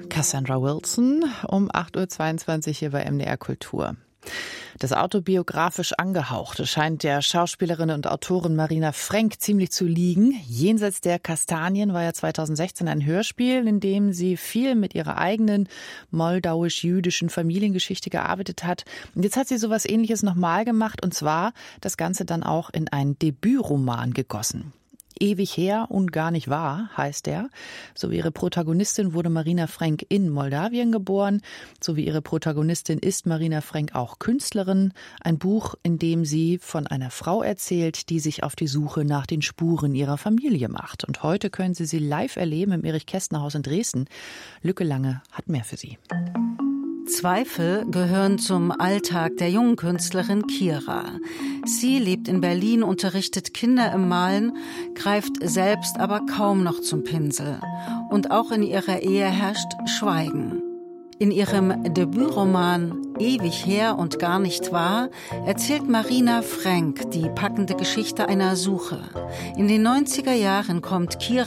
Cassandra Wilson um 8.22 Uhr hier bei MDR Kultur. Das autobiografisch Angehauchte scheint der Schauspielerin und Autorin Marina Frenk ziemlich zu liegen. Jenseits der Kastanien war ja 2016 ein Hörspiel, in dem sie viel mit ihrer eigenen moldauisch-jüdischen Familiengeschichte gearbeitet hat. Und jetzt hat sie sowas Ähnliches nochmal gemacht, und zwar das Ganze dann auch in einen Debütroman gegossen. Ewig her und gar nicht wahr, heißt er. So wie ihre Protagonistin wurde Marina Frenk in Moldawien geboren. So wie ihre Protagonistin ist Marina Frenk auch Künstlerin. Ein Buch, in dem sie von einer Frau erzählt, die sich auf die Suche nach den Spuren ihrer Familie macht. Und heute können Sie sie live erleben im Erich-Kästner-Haus in Dresden. Lücke Lange hat mehr für Sie. Zweifel gehören zum Alltag der jungen Künstlerin Kira. Sie lebt in Berlin, unterrichtet Kinder im Malen, greift selbst aber kaum noch zum Pinsel. Und auch in ihrer Ehe herrscht Schweigen. In ihrem Debütroman Ewig her und gar nicht wahr erzählt Marina Frenk die packende Geschichte einer Suche. In den 90er Jahren kommt Kira